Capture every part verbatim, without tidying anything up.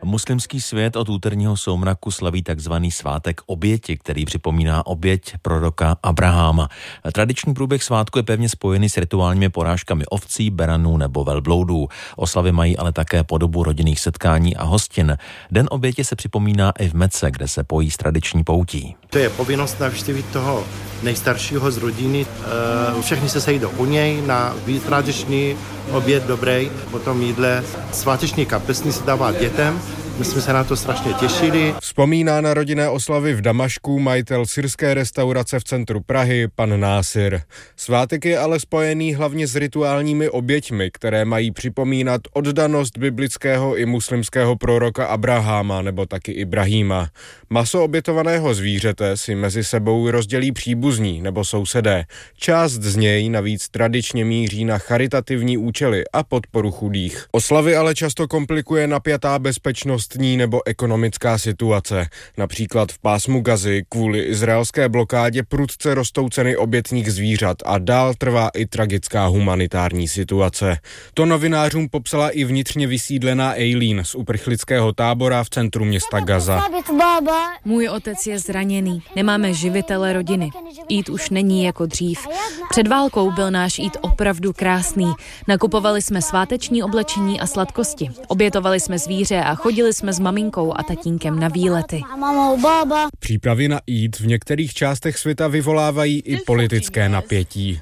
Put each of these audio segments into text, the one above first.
Muslimský svět od úterního soumraku slaví takzvaný svátek oběti, který připomíná oběť proroka Abraháma. Tradiční průběh svátku je pevně spojený s rituálními porážkami ovcí, beranů nebo velbloudů. Oslavy mají ale také podobu rodinných setkání a hostin. Den oběti se připomíná i v Mece, kde se pojí s tradiční poutí. To je povinnost navštívit toho nejstaršího z rodiny. Všichni se sejdou u něj na tradiční oběd dobrý, potom jídle. Sváteční kapesní se dává dětem. My jsme se na to strašně těšili. Vzpomíná na rodinné oslavy v Damašku majitel syrské restaurace v centru Prahy, pan Násir. Svátek je ale spojený hlavně s rituálními oběťmi, které mají připomínat oddanost biblického i muslimského proroka Abraháma nebo taky Ibrahíma. Maso obětovaného zvířete si mezi sebou rozdělí příbuzní nebo sousedé. Část z něj navíc tradičně míří na charitativní účely a podporu chudých. Oslavy ale často komplikuje napjatá bezpečnost nebo ekonomická situace. Například v pásmu Gazy kvůli izraelské blokádě prudce rostou ceny obětních zvířat a dál trvá i tragická humanitární situace. To novinářům popsala i vnitřně vysídlená Eileen z uprchlického tábora v centru města Gaza. Můj otec je zraněný. Nemáme živitele rodiny. Jít už není jako dřív. Před válkou byl náš jít opravdu krásný. Nakupovali jsme sváteční oblečení a sladkosti. Obětovali jsme zvíře a chodili jsme s maminkou a tatínkem na výlety. Přípravy na Eid v některých částech světa vyvolávají i politické napětí.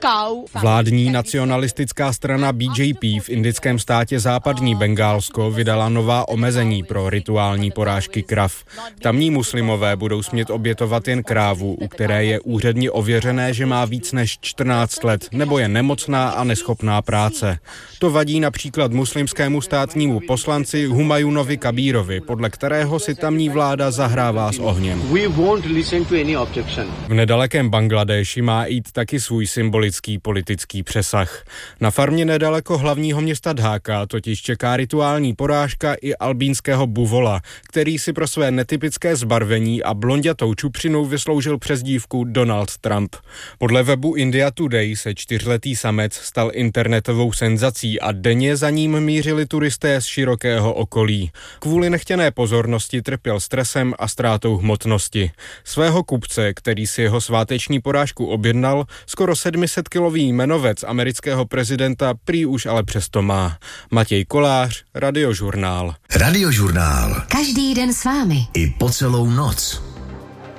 Vládní nacionalistická strana B J P v indickém státě Západní Bengálsko vydala nová omezení pro rituální porážky krav. Tamní muslimové budou smět obětovat jen krávu, u které je úředně ověřené, že má víc než čtrnáct let nebo je nemocná a neschopná práce. To vadí například muslimskému státnímu poslanci Humajunovi Kabírovi, podle kterého si tamní vláda zahrává s ohněm. V nedalekém Bangladéši má Eid taky svůj symbolický politický přesah. Na farmě nedaleko hlavního města Dháka totiž čeká rituální porážka i albínského buvola, který si pro své netypické zbarvení a blonďatou čupřinu vysloužil přezdívku Donald Trump. Podle webu India Today se čtyřletý samec stal internetovou senzací a denně za ním mířili turisté z širokého okolí. Kvůli nechtěné pozornosti trpěl stresem a ztrátou hmotnosti. Svého kupce, který si jeho sváteční porážku objednal, skoro sedmisetkilový jmenovec amerického prezidenta prý už ale přesto má. Matěj Kolář, Radiožurnál. Radiožurnál. Každý den s vámi. I po celou noc.